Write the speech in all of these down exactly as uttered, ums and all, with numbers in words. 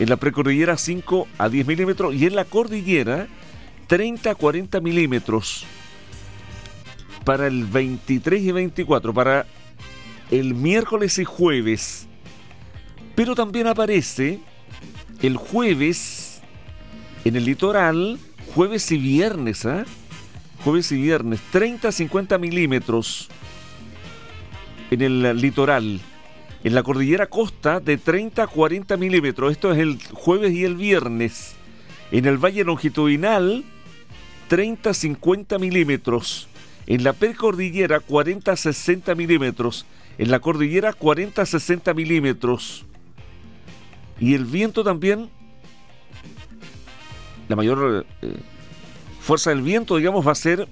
En la precordillera cinco a diez milímetros y en la cordillera treinta a cuarenta milímetros para el veintitrés y veinticuatro, para el miércoles y jueves. Pero también aparece el jueves en el litoral, jueves y viernes, ¿eh? Jueves y viernes, treinta a cincuenta milímetros en el litoral. En la cordillera costa de treinta a cuarenta milímetros. Esto es el jueves y el viernes. En el valle longitudinal, treinta a cincuenta milímetros. En la precordillera, cuarenta a sesenta milímetros. En la cordillera, cuarenta a sesenta milímetros. Y el viento también, la mayor eh, fuerza del viento, digamos, va a ser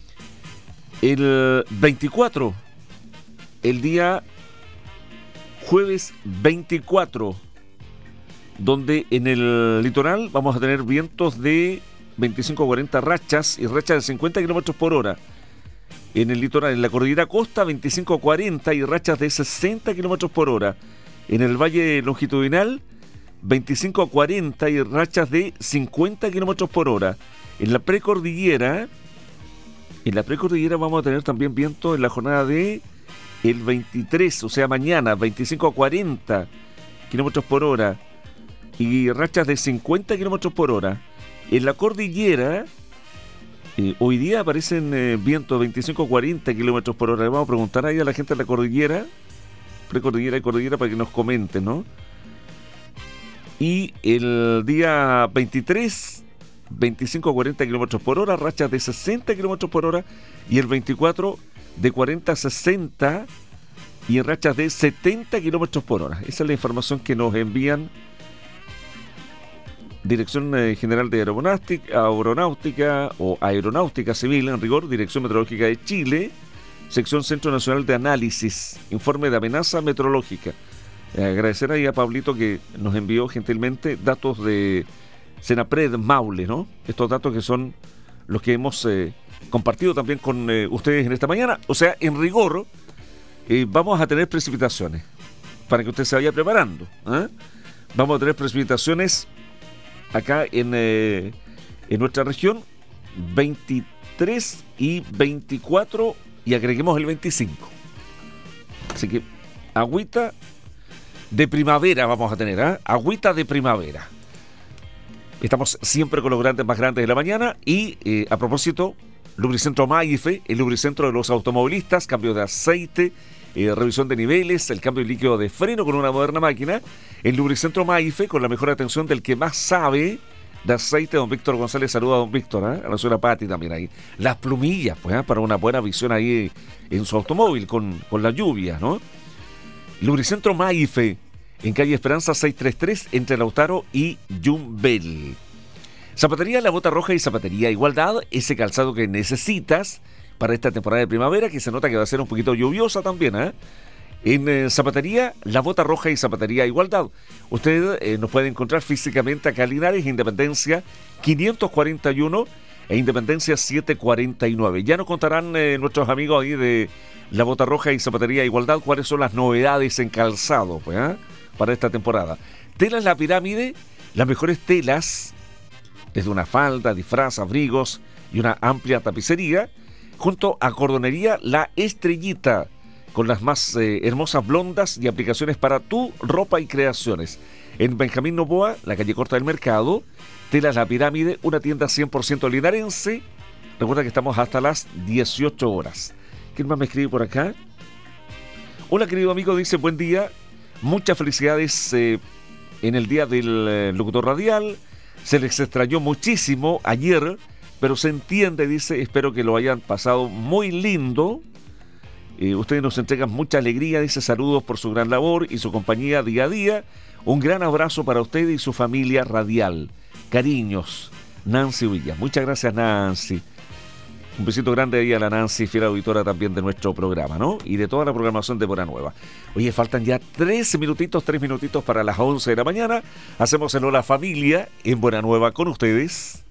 el veinticuatro. El día jueves veinticuatro, donde en el litoral vamos a tener vientos de veinticinco a cuarenta rachas y rachas de cincuenta kilómetros por hora. En el litoral, en la cordillera costa, veinticinco a cuarenta y rachas de sesenta kilómetros por hora. En el valle longitudinal, veinticinco a cuarenta y rachas de cincuenta kilómetros por hora. En la precordillera, en la precordillera vamos a tener también viento en la jornada de el veintitrés, o sea mañana, veinticinco a cuarenta kilómetros por hora y rachas de cincuenta kilómetros por hora. En la cordillera, eh, hoy día aparecen eh, vientos de veinticinco a cuarenta kilómetros por hora. Le vamos a preguntar ahí a la gente de la cordillera, precordillera y cordillera, para que nos comenten, ¿no? Y el día veintitrés, veinticinco a cuarenta kilómetros por hora, rachas de sesenta kilómetros por hora, y el veinticuatro de cuarenta a sesenta y en rachas de setenta kilómetros por hora. Esa es la información que nos envían Dirección General de Aeronáutica, Aeronáutica o Aeronáutica Civil, en rigor, Dirección Meteorológica de Chile, Sección Centro Nacional de Análisis, Informe de Amenaza Meteorológica. Eh, agradecer ahí a Pablito que nos envió gentilmente datos de Senapred Maule, ¿no? Estos datos que son los que hemos eh, compartido también con eh, ustedes en esta mañana. O sea, en rigor, eh, vamos a tener precipitaciones, para que usted se vaya preparando, ¿eh? Vamos a tener precipitaciones acá en, eh, en nuestra región, veintitrés y veinticuatro, y agreguemos el veinticinco. Así que agüita de primavera vamos a tener, ¿eh? Agüita de primavera. Estamos siempre con los grandes más grandes de la mañana. Y eh, a propósito, Lubricentro Maife, el lubricentro de los automovilistas, cambio de aceite, eh, revisión de niveles, el cambio de líquido de freno con una moderna máquina. El Lubricentro Maife, con la mejor atención del que más sabe de aceite, don Víctor González. Saluda a don Víctor, ¿eh? A la señora Pati también ahí. Las plumillas, pues, ¿eh? Para una buena visión ahí en su automóvil con, con la lluvia, ¿no? Lubricentro Maife, en calle Esperanza seiscientos treinta y tres, entre Lautaro y Yumbel. Zapatería La Bota Roja y Zapatería Igualdad, ese calzado que necesitas para esta temporada de primavera, que se nota que va a ser un poquito lluviosa también, ¿eh? En eh, Zapatería La Bota Roja y Zapatería Igualdad. Usted eh, nos puede encontrar físicamente acá en Linares, Independencia quinientos cuarenta y uno e Independencia setecientos cuarenta y nueve. Ya nos contarán eh, nuestros amigos ahí de La Bota Roja y Zapatería Igualdad cuáles son las novedades en calzado, pues, ¿eh? Para esta temporada. Telas La Pirámide, las mejores telas, desde una falda, disfraz, abrigos y una amplia tapicería, junto a Cordonería La Estrellita, con las más eh, hermosas blondas y aplicaciones para tu ropa y creaciones. En Benjamín Noboa, la calle corta del mercado, Telas La Pirámide, una tienda cien por ciento linarense. Recuerda que estamos hasta las dieciocho horas. ¿Quién más me escribe por acá? Hola, querido amigo, dice, buen día. Muchas felicidades eh, en el día del eh, locutor radial. Se les extrañó muchísimo ayer, pero se entiende, dice, espero que lo hayan pasado muy lindo. Eh, ustedes nos entregan mucha alegría, dice, saludos por su gran labor y su compañía día a día. Un gran abrazo para usted y su familia radial. Cariños, Nancy Villa. Muchas gracias, Nancy. Un besito grande ahí a la Nancy, fiel auditora también de nuestro programa, ¿no? Y de toda la programación de Buena Nueva. Oye, faltan ya tres minutitos, tres minutitos para las once de la mañana. Hacemos el Hola Familia en Buena Nueva con ustedes.